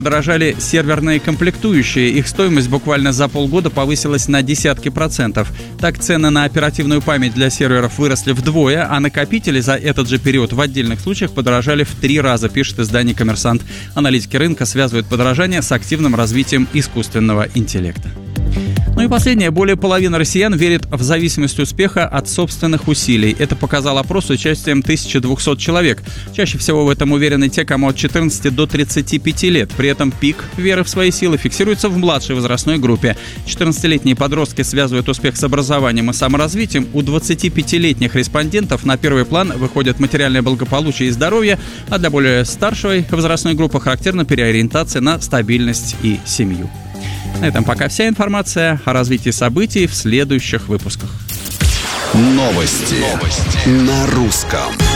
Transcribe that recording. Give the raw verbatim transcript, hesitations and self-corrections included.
Дорожали серверные комплектующие. Их стоимость буквально за полгода повысилась на десятки процентов. Так, цены на оперативную память для серверов выросли вдвое, а накопители за этот же период в отдельных случаях подорожали в три раза, пишет издание «Коммерсант». Аналитики рынка связывают подорожание с активным развитием искусственного интеллекта. Ну и последнее. Более половины россиян верит в зависимость успеха от собственных усилий. Это показал опрос с участием тысяча двести человек. Чаще всего в этом уверены те, кому от четырнадцати до тридцати пяти лет. При этом пик веры в свои силы фиксируется в младшей возрастной группе. четырнадцатилетние подростки связывают успех с образованием и саморазвитием. У двадцатипятилетних респондентов на первый план выходят материальное благополучие и здоровье, а для более старшей возрастной группы характерна переориентация на стабильность и семью. На этом пока вся информация. О развитии событий в следующих выпусках. Новости, Новости. На русском.